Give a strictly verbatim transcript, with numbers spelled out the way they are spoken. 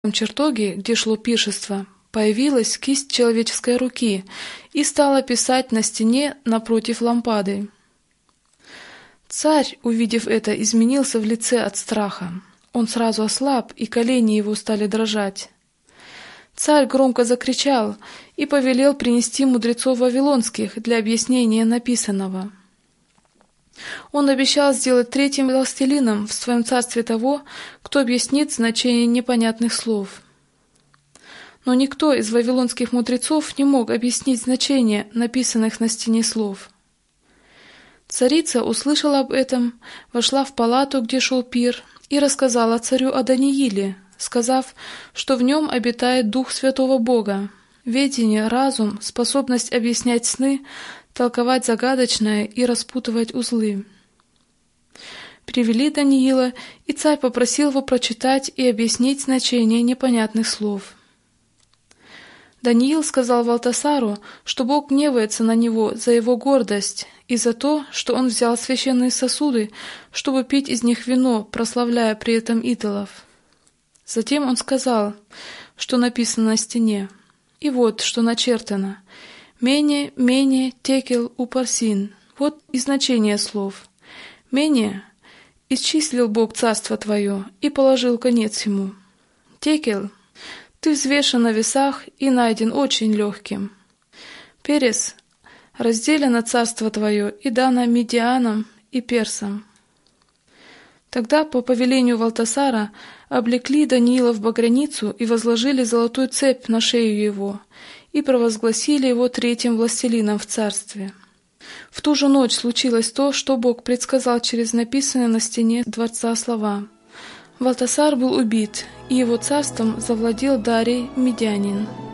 В чертоге, где шло пиршество, появилась кисть человеческой руки и стала писать на стене напротив лампады. Царь, увидев это, изменился в лице от страха. Он сразу ослаб, и колени его стали дрожать. Царь громко закричал и повелел принести мудрецов вавилонских для объяснения написанного. Он обещал сделать третьим властелином в своем царстве того, кто объяснит значение непонятных слов. Но никто из вавилонских мудрецов не мог объяснить значение написанных на стене слов. Царица услышала об этом, вошла в палату, где шел пир, и рассказала царю о Данииле, сказав, что в нем обитает Дух Святого Бога, ведение, разум, способность объяснять сны, толковать загадочное и распутывать узлы. Привели Даниила, и царь попросил его прочитать и объяснить значение непонятных слов. Даниил сказал Валтасару, что Бог гневается на него за его гордость и за то, что он взял священные сосуды, чтобы пить из них вино, прославляя при этом идолов. Затем он сказал, что написано на стене, и вот, что начертано: «Мене, мене, текел, упарсин». Вот и значение слов. «Мене» — исчислил Бог царство твое и положил конец ему. «Текел» — ты взвешен на весах и найден очень легким. «Перес» — разделено царство твое и дано медианам и персам. Тогда по повелению Валтасара облекли Даниила в багряницу и возложили золотую цепь на шею его, и провозгласили его третьим властелином в царстве. В ту же ночь случилось то, что Бог предсказал через написанные на стене дворца слова. Валтасар был убит, и его царством завладел Дарий Медянин.